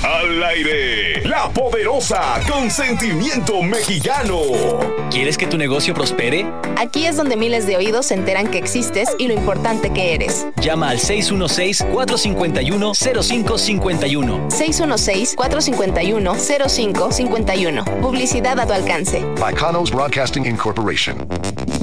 Al aire, la poderosa Consentimiento Mexicano. ¿Quieres que tu negocio prospere? Aquí es donde miles de oídos se enteran que existes y lo importante que eres. Llama al 616-451-0551. 616-451-0551. Publicidad a tu alcance. By Kanos Broadcasting Incorporation.